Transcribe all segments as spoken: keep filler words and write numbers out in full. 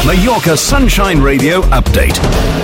Mallorca Sunshine Radio update.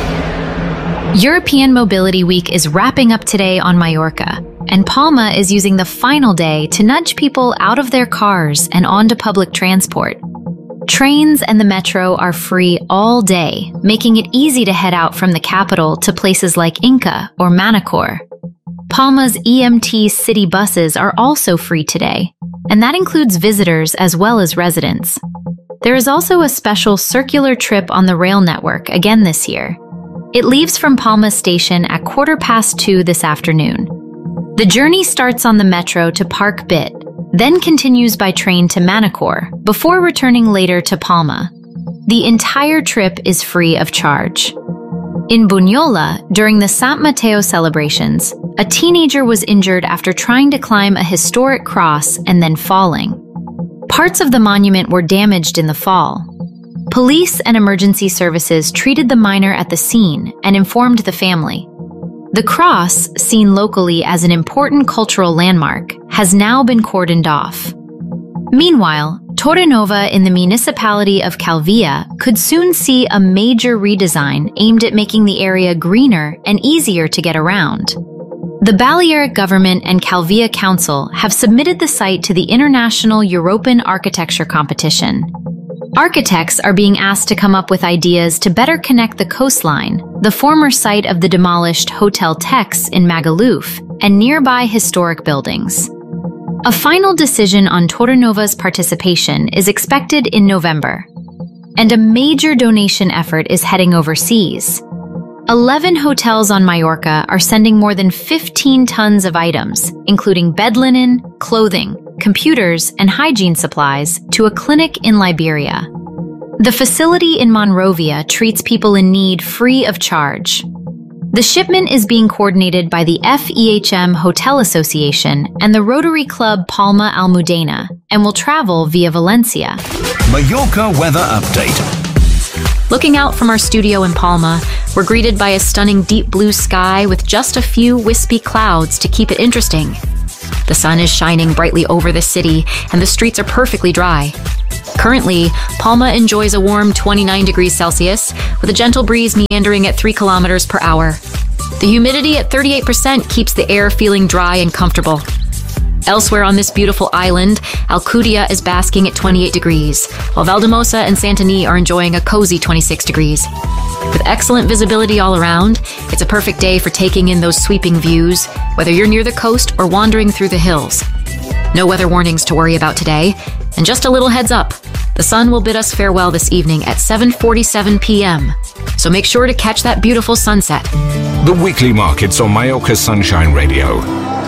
European Mobility Week is wrapping up today on Mallorca, and Palma is using the final day to nudge people out of their cars and onto public transport. Trains and the metro are free all day, making it easy to head out from the capital to places like Inca or Manacor. Palma's E M T city buses are also free today, and that includes visitors as well as residents. There is also a special circular trip on the rail network again this year. It leaves from Palma Station at quarter past two this afternoon. The journey starts on the metro to Park Bit, then continues by train to Manacor, before returning later to Palma. The entire trip is free of charge. In Bunyola, during the Sant Mateo celebrations, a teenager was injured after trying to climb a historic cross and then falling. Parts of the monument were damaged in the fall. Police and emergency services treated the minor at the scene and informed the family. The cross, seen locally as an important cultural landmark, has now been cordoned off. Meanwhile, Torrenova in the municipality of Calvia could soon see a major redesign aimed at making the area greener and easier to get around. The Balearic government and Calvia Council have submitted the site to the International European Architecture Competition. Architects are being asked to come up with ideas to better connect the coastline, the former site of the demolished Hotel Tex in Magaluf, and nearby historic buildings. A final decision on Torrenova's participation is expected in November, and a major donation effort is heading overseas. Eleven hotels on Mallorca are sending more than fifteen tons of items, including bed linen, clothing, computers, and hygiene supplies, to a clinic in Liberia. The facility in Monrovia treats people in need free of charge. The shipment is being coordinated by the F E H M Hotel Association and the Rotary Club Palma Almudena, and will travel via Valencia. Mallorca weather update. Looking out from our studio in Palma, we're greeted by a stunning deep blue sky with just a few wispy clouds to keep it interesting. The sun is shining brightly over the city, and the streets are perfectly dry. Currently, Palma enjoys a warm twenty-nine degrees Celsius, with a gentle breeze meandering at three kilometers per hour. The humidity at thirty-eight percent keeps the air feeling dry and comfortable. Elsewhere on this beautiful island, Alcudia is basking at twenty-eight degrees, while Valdemosa and Santany are enjoying a cozy twenty-six degrees. With excellent visibility all around, it's a perfect day for taking in those sweeping views, whether you're near the coast or wandering through the hills. No weather warnings to worry about today, and just a little heads up, the sun will bid us farewell this evening at seven forty-seven p m, so make sure to catch that beautiful sunset. The weekly markets on Mallorca Sunshine Radio.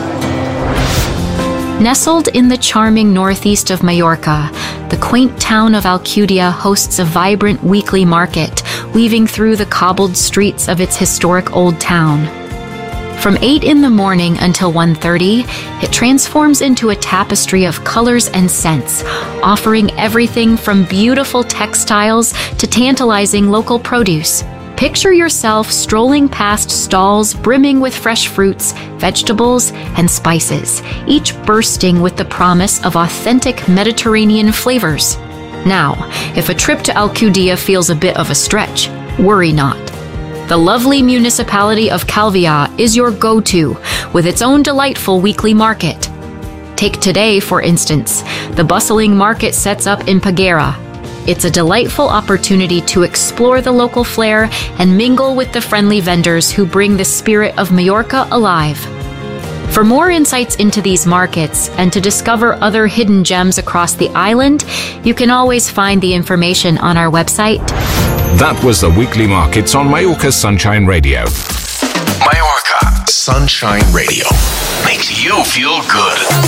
Nestled in the charming northeast of Mallorca, the quaint town of Alcudia hosts a vibrant weekly market, weaving through the cobbled streets of its historic old town. From eight in the morning until one thirty, it transforms into a tapestry of colors and scents, offering everything from beautiful textiles to tantalizing local produce. Picture yourself strolling past stalls brimming with fresh fruits, vegetables, and spices, each bursting with the promise of authentic Mediterranean flavors. Now, if a trip to Alcudia feels a bit of a stretch, worry not. The lovely municipality of Calvia is your go-to, with its own delightful weekly market. Take today, for instance. The bustling market sets up in Peguera. It's a delightful opportunity to explore the local flair and mingle with the friendly vendors who bring the spirit of Mallorca alive. For more insights into these markets and to discover other hidden gems across the island, you can always find the information on our website. That was the weekly markets on Mallorca Sunshine Radio. Mallorca Sunshine Radio makes you feel good.